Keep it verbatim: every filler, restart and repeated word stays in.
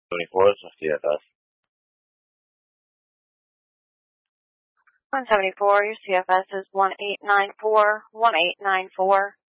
seventy-four, this is C F S. one seventy-four, your C F S is one eight nine four, one eight nine four.